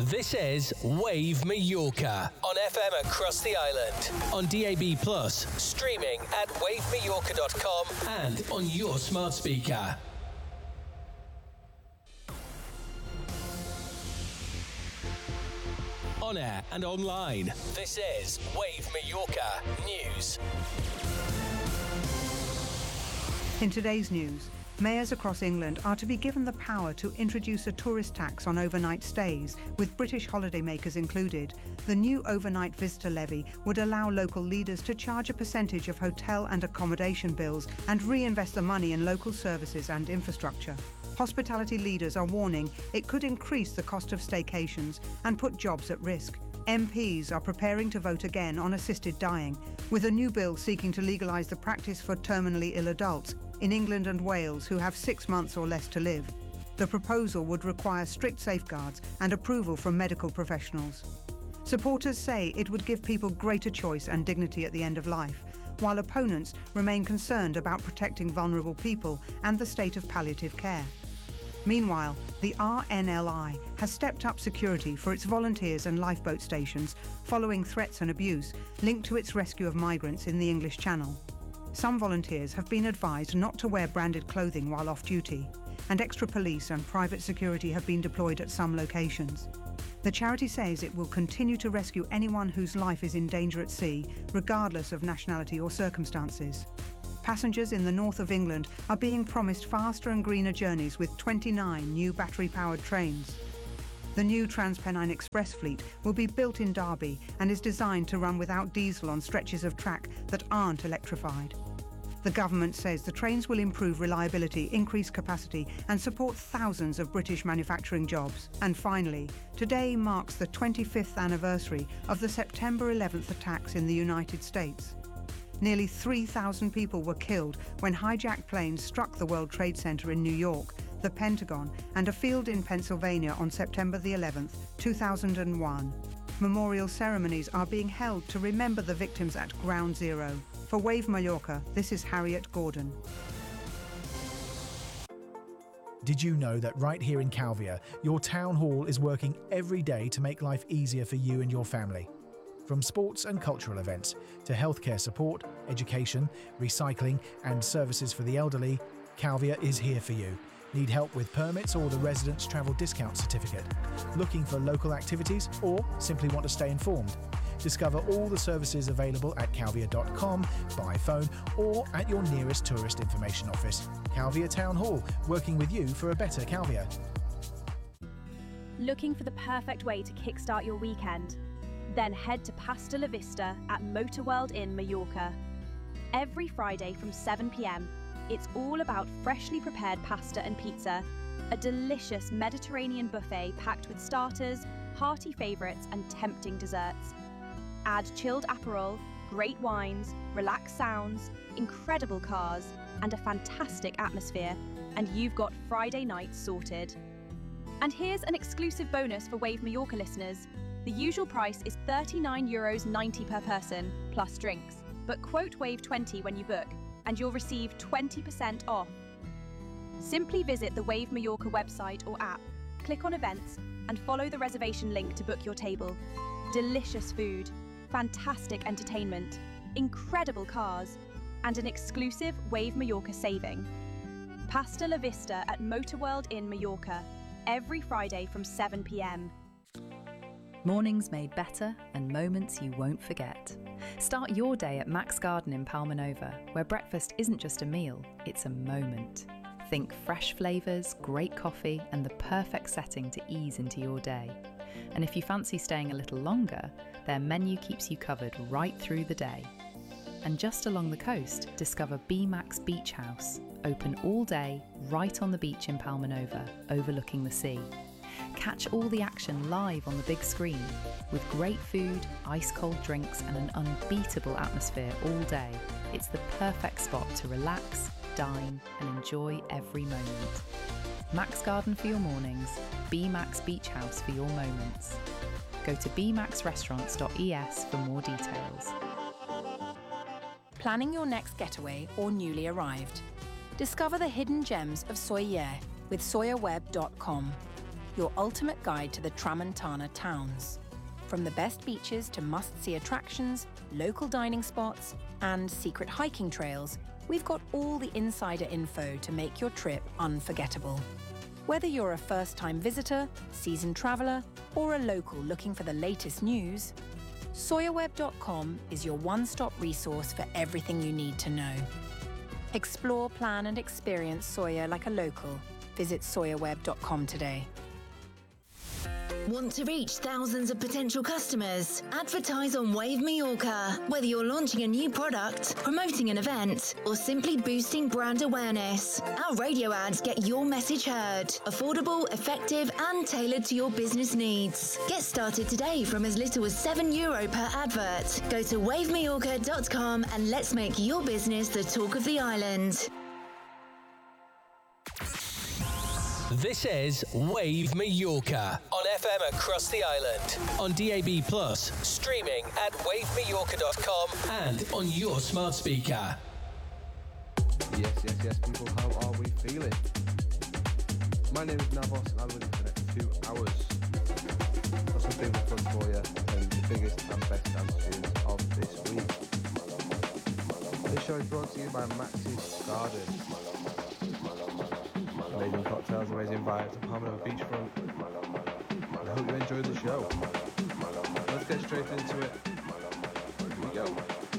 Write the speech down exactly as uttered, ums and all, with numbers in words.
This is Wave Mallorca on F M across the island, on D A B plus, streaming at wave mallorca dot com and on your smart speaker. On air and online, this is Wave Mallorca News. In today's news, mayors across England are to be given the power to introduce a tourist tax on overnight stays, with British holidaymakers included. The new overnight visitor levy would allow local leaders to charge a percentage of hotel and accommodation bills and reinvest the money in local services and infrastructure. Hospitality leaders are warning it could increase the cost of staycations and put jobs at risk. M Ps are preparing to vote again on assisted dying, with a new bill seeking to legalise the practice for terminally ill adults in England and Wales who have six months or less to live. The proposal would require strict safeguards and approval from medical professionals. Supporters say it would give people greater choice and dignity at the end of life, while opponents remain concerned about protecting vulnerable people and the state of palliative care. Meanwhile, the R N L I has stepped up security for its volunteers and lifeboat stations following threats and abuse linked to its rescue of migrants in the English Channel. Some volunteers have been advised not to wear branded clothing while off duty, and extra police and private security have been deployed at some locations. The charity says it will continue to rescue anyone whose life is in danger at sea, regardless of nationality or circumstances. Passengers in the north of England are being promised faster and greener journeys with twenty-nine new battery-powered trains. The new TransPennine Express fleet will be built in Derby and is designed to run without diesel on stretches of track that aren't electrified. The government says the trains will improve reliability, increase capacity and support thousands of British manufacturing jobs. And finally, today marks the twenty-fifth anniversary of the September eleventh attacks in the United States. Nearly three thousand people were killed when hijacked planes struck the World Trade Center in New York, the Pentagon, and a field in Pennsylvania on September the eleventh, two thousand one. Memorial ceremonies are being held to remember the victims at Ground Zero. For Wave Mallorca, this is Harriet Gordon. Did you know that right here in Calvia, your town hall is working every day to make life easier for you and your family? From sports and cultural events to healthcare support, education, recycling and services for the elderly, Calvia is here for you. Need help with permits or the Residents Travel Discount Certificate? Looking for local activities or simply want to stay informed? Discover all the services available at calvia dot com, by phone or at your nearest tourist information office. Calvia Town Hall, working with you for a better Calvia. Looking for the perfect way to kickstart your weekend? Then head to Pasta La Vista at Motorworld Inn Mallorca. Every Friday from seven p m, it's all about freshly prepared pasta and pizza, a delicious Mediterranean buffet packed with starters, hearty favourites and tempting desserts. Add chilled Aperol, great wines, relaxed sounds, incredible cars and a fantastic atmosphere, and you've got Friday night sorted. And here's an exclusive bonus for Wave Mallorca listeners. The usual price is thirty-nine euros ninety per person, plus drinks. But quote Wave twenty when you book, and you'll receive twenty percent off. Simply visit the Wave Mallorca website or app, click on events, and follow the reservation link to book your table. Delicious food, fantastic entertainment, incredible cars, and an exclusive Wave Mallorca saving. Pasta La Vista at Motorworld Inn Mallorca, every Friday from seven p m. Mornings made better and moments you won't forget. Start your day at Max Garden in Palma Nova, where breakfast isn't just a meal, it's a moment. Think fresh flavours, great coffee and the perfect setting to ease into your day. And if you fancy staying a little longer, their menu keeps you covered right through the day. And just along the coast, discover B Max Beach House, open all day right on the beach in Palma Nova, overlooking the sea. Catch all the action live on the big screen, with great food, ice-cold drinks and an unbeatable atmosphere all day. It's the perfect spot to relax, dine and enjoy every moment. Max Garden for your mornings, B Max Beach House for your moments. Go to b max restaurants dot e s for more details. Planning your next getaway or newly arrived? Discover the hidden gems of Soyer with soya web dot com. your ultimate guide to the Tramontana towns. From the best beaches to must-see attractions, local dining spots, and secret hiking trails, we've got all the insider info to make your trip unforgettable. Whether you're a first-time visitor, seasoned traveller, or a local looking for the latest news, Sawyer Web dot com is your one-stop resource for everything you need to know. Explore, plan and experience Sawyer like a local. Visit Sawyer Web dot com today. Want to reach thousands of potential customers? Advertise on Wave Mallorca. Whether you're launching a new product, promoting an event, or simply boosting brand awareness, our radio ads get your message heard. Affordable, effective, and tailored to your business needs. Get started today from as little as seven euro per advert. Go to Wave Mallorca dot com and let's make your business the talk of the island. This is Wave Mallorca on F M across the island, on D A B plus, streaming at wave mallorca dot com and on your smart speaker. Yes, yes, yes, people, how are we feeling? My name is Navos and I'll be with you for the next two hours. Got some things fun for you, playing the biggest and best dance tunes of this week. This show is brought to you by Max's Garden. Amazing cocktails, amazing vibes, and Palm Over beachfront. I hope you enjoy the show. Let's get straight into it. Here we go.